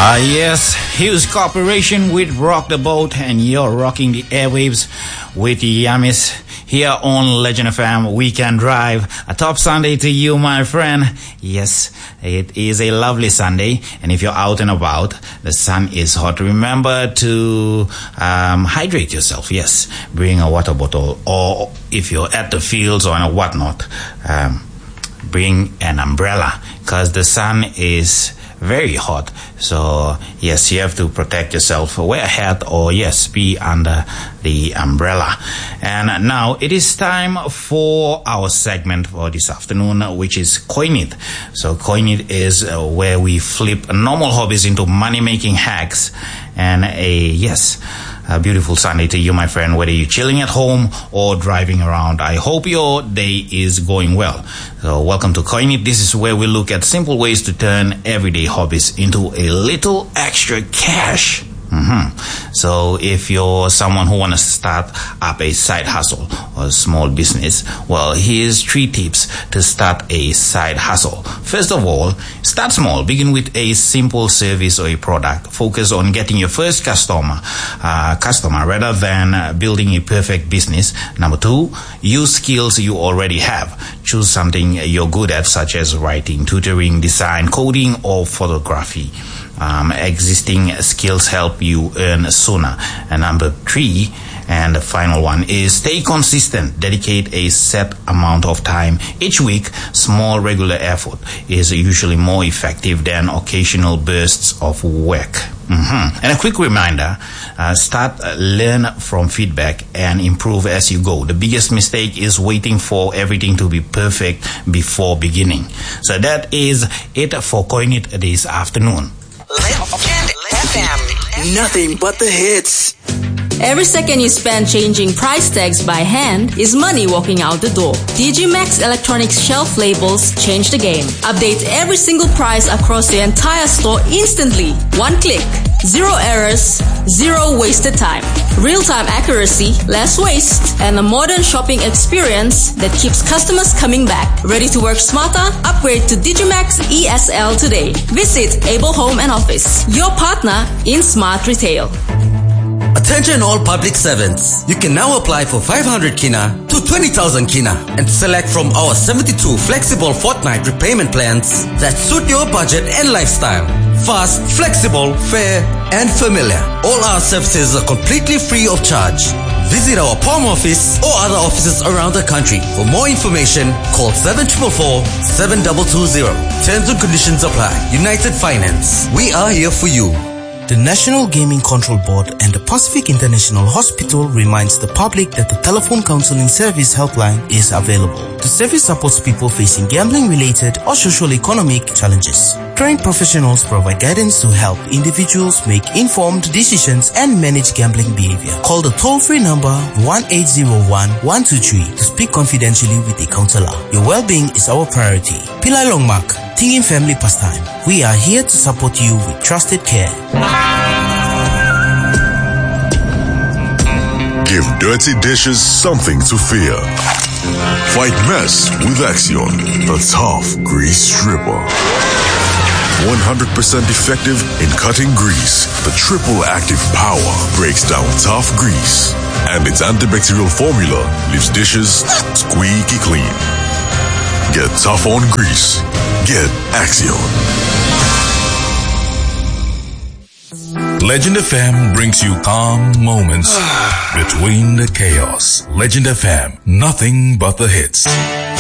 Yes, Hughes Corporation with Rock the Boat, and you're rocking the airwaves with Yamis here on Legend FM Weekend Drive. A top Sunday to you, my friend. Yes, it is a lovely Sunday, and if you're out and about, the sun is hot. Remember to hydrate yourself. Yes, bring a water bottle, or if you're at the fields or whatnot, bring an umbrella, because the sun is very hot. So yes, you have to protect yourself. Wear a hat, or yes, be under the umbrella. And now it is time for our segment for this afternoon, which is Coin It. So Coin It is where we flip normal hobbies into money-making hacks. And a beautiful Sunday to you, my friend, whether you're chilling at home or driving around. I hope your day is going well. So welcome to Coin It. This is where we look at simple ways to turn everyday hobbies into a little extra cash. So if you're someone who wants to start up a side hustle or a small business, well, here's 3 tips to start a side hustle. First of all, start small. Begin with a simple service or a product. Focus on getting your first customer rather than building a perfect business. Number 2, use skills you already have. Choose something you're good at, such as writing, tutoring, design, coding, or photography. Existing skills help you earn sooner. And number 3, and the final one, is stay consistent. Dedicate a set amount of time each week. Small regular effort is usually more effective than occasional bursts of work. And a quick reminder, learn from feedback and improve as you go. The biggest mistake is waiting for everything to be perfect before beginning. So that is it for Coin It this afternoon. Legend FM. Nothing but the hits. Every second you spend changing price tags by hand is money walking out the door. DigiMax Electronics shelf labels change the game. Update every single price across the entire store instantly. One click. 0 errors, 0 wasted time. Real-time accuracy, less waste, and a modern shopping experience that keeps customers coming back. Ready to work smarter? Upgrade to DigiMax ESL today. Visit Able Home and Office, your partner in smart retail. Attention all public servants. You can now apply for 500 kina to 20,000 kina and select from our 72 flexible fortnight repayment plans that suit your budget and lifestyle. Fast, flexible, fair, and familiar. All our services are completely free of charge. Visit our POM office or other offices around the country. For more information, call 744-7220. Terms and conditions apply. United Finance. We are here for you. The National Gaming Control Board and the Pacific International Hospital reminds the public that the telephone counseling service helpline is available. The service supports people facing gambling-related or social-economic challenges. Trained professionals provide guidance to help individuals make informed decisions and manage gambling behavior. Call the toll-free number 1-801-123 to speak confidentially with a counselor. Your well-being is our priority. Pillai Longmark, Tingin Family Pastime. We are here to support you with trusted care. Give dirty dishes something to fear. Fight mess with Axion, the tough grease stripper. 100% effective in cutting grease. The triple active power breaks down tough grease, and its antibacterial formula leaves dishes squeaky clean. Get tough on grease. Get Axion. Legend FM brings you calm moments between the chaos. Legend FM, nothing but the hits.